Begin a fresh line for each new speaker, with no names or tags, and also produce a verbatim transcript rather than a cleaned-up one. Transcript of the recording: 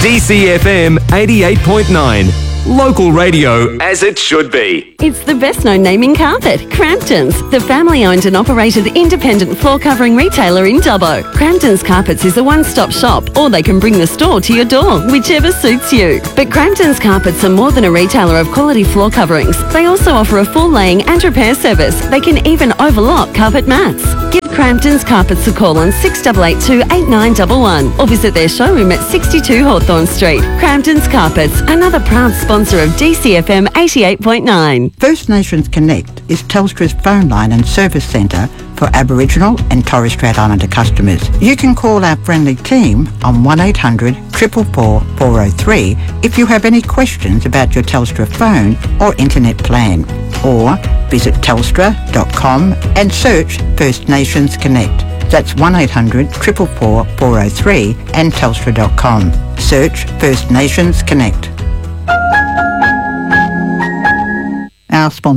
D C F M eighty-eight point nine. Local radio as it should be.
It's the best-known name in carpet, Crampton's, the family-owned and operated independent floor covering retailer in Dubbo. Crampton's Carpets is a one-stop shop, or they can bring the store to your door, whichever suits you. But Crampton's Carpets are more than a retailer of quality floor coverings. They also offer a full laying and repair service. They can even overlock carpet mats. Give Crampton's Carpets a call on six eight eight two, eight nine one one or visit their showroom at sixty-two Hawthorn Street. Crampton's Carpets, another proud sponsor of D C F M eighty-eight point nine.
First Nations Connect is Telstra's phone line and service centre for Aboriginal and Torres Strait Islander customers. You can call our friendly team on one eight hundred, four four four, four oh three if you have any questions about your Telstra phone or internet plan, or visit telstra dot com and search First Nations Connect. That's one eight hundred, four four four, four oh three and telstra dot com. Search First Nations Connect. Our sponsor